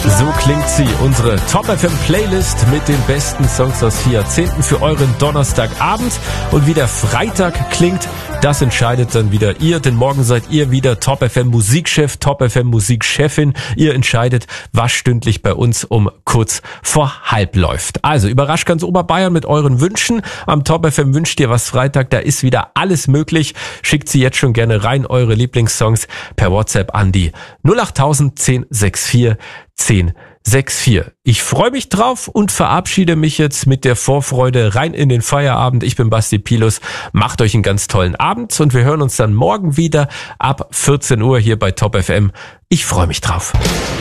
So klingt sie, unsere Top FM Playlist mit den besten Songs aus 4 Jahrzehnten für euren Donnerstagabend. Und wie der Freitag klingt, das entscheidet dann wieder ihr, denn morgen seid ihr wieder Top FM Musikchef, Top FM Musikchefin. Ihr entscheidet, was stündlich bei uns um kurz vor halb läuft. Also überrascht ganz Oberbayern mit euren Wünschen. Am Top FM wünscht ihr was Freitag, da ist wieder alles möglich. Schickt sie jetzt schon gerne rein, eure Lieblingssongs per WhatsApp an die 08000 1064 1064. Ich freue mich drauf und verabschiede mich jetzt mit der Vorfreude rein in den Feierabend. Ich bin Basti Pilus. Macht euch einen ganz tollen Abend und wir hören uns dann morgen wieder ab 14 Uhr hier bei Top FM. Ich freue mich drauf.